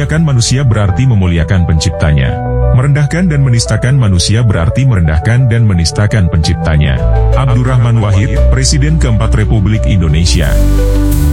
Memuliakan manusia berarti memuliakan penciptanya. Merendahkan dan menistakan manusia berarti merendahkan dan menistakan penciptanya. Abdurrahman Wahid, Presiden keempat Republik Indonesia.